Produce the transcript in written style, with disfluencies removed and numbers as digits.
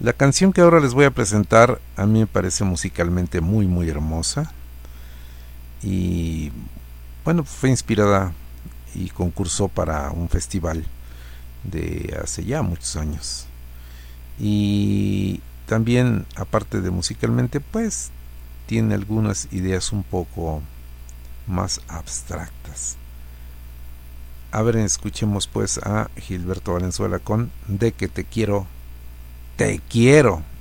La canción que ahora les voy a presentar a mí me parece musicalmente muy muy hermosa y bueno, fue inspirada y concursó para un festival de hace ya muchos años. Y también, aparte de musicalmente, pues tiene algunas ideas un poco más abstractas. A ver, escuchemos pues a Gilberto Valenzuela con De que te quiero, te quiero.